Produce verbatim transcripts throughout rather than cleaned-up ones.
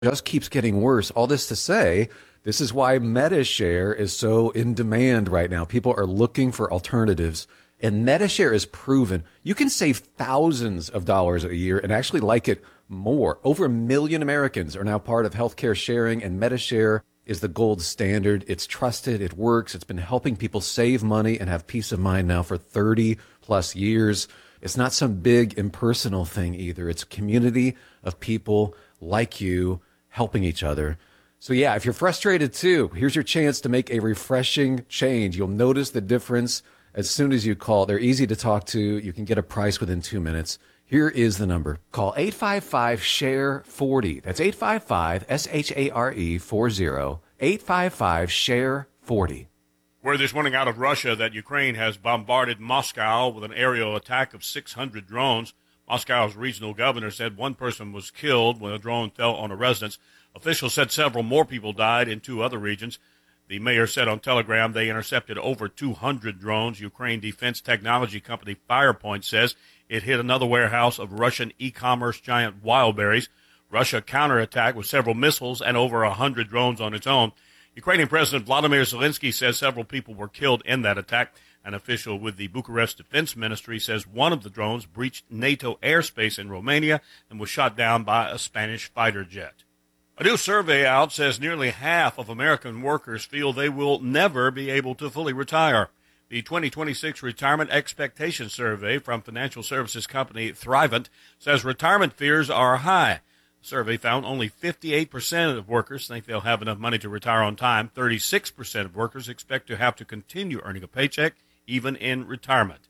just keeps getting worse. All this to say, this is why Metashare is so in demand right now. People are looking for alternatives, and Metashare is proven. You can save thousands of dollars a year and actually like it more. Over a million Americans are now part of healthcare sharing, and Metashare is the gold standard. It's trusted. It works. It's been helping people save money and have peace of mind now for thirty plus years. It's not some big impersonal thing either. It's a community of people like you helping each other. So yeah, if you're frustrated too, here's your chance to make a refreshing change. You'll notice the difference as soon as you call. They're easy to talk to. You can get a price within two minutes. Here is the number. Call eight five five, S H A R E, forty. That's eight five five, S H A R E, forty. eight five five, S H A R E, forty. Word this morning out of Russia that Ukraine has bombarded Moscow with an aerial attack of six hundred drones. Moscow's regional governor said one person was killed when a drone fell on a residence. Officials said several more people died in two other regions. The mayor said on Telegram they intercepted over two hundred drones. Ukraine defense technology company Firepoint says it hit another warehouse of Russian e-commerce giant Wildberries. Russia counterattacked with several missiles and over one hundred drones on its own. Ukrainian President Vladimir Zelensky says several people were killed in that attack. An official with the Bucharest Defense Ministry says one of the drones breached NATO airspace in Romania and was shot down by a Spanish fighter jet. A new survey out says nearly half of American workers feel they will never be able to fully retire. The twenty twenty-six Retirement Expectation Survey from financial services company Thrivent says retirement fears are high. The survey found only fifty-eight percent of workers think they'll have enough money to retire on time. thirty-six percent of workers expect to have to continue earning a paycheck even in retirement.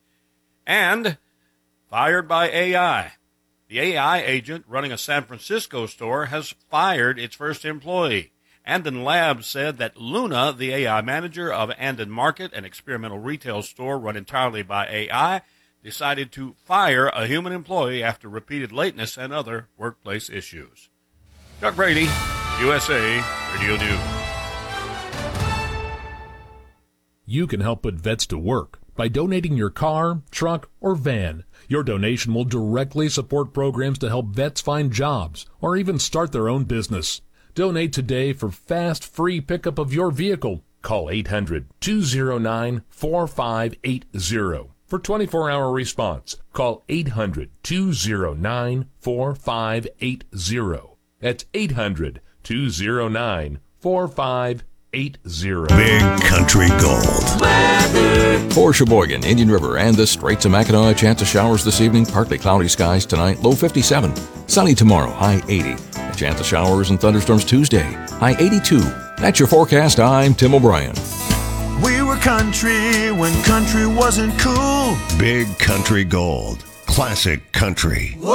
And fired by A I. The A I agent running a San Francisco store has fired its first employee. Andon Labs said that Luna, the A I manager of Andon Market, an experimental retail store run entirely by A I, decided to fire a human employee after repeated lateness and other workplace issues. Chuck Brady, U S A Radio News. You can help put vets to work by donating your car, truck, or van. Your donation will directly support programs to help vets find jobs or even start their own business. Donate today for fast, free pickup of your vehicle. Call eight hundred, two oh nine, four five eight oh for twenty-four hour response. Call eight hundred, two oh nine, four five eight oh. That's eight hundred, two oh nine, four five eight oh. Eight zero. Big Country Gold. Weather. For Sheboygan, Indian River, and the Straits of Mackinac, a chance of showers this evening. Partly cloudy skies tonight. Low fifty-seven. Sunny tomorrow. High eighty. A chance of showers and thunderstorms Tuesday. High eighty-two. That's your forecast. I'm Tim O'Brien. We were country when country wasn't cool. Big Country Gold. Classic country.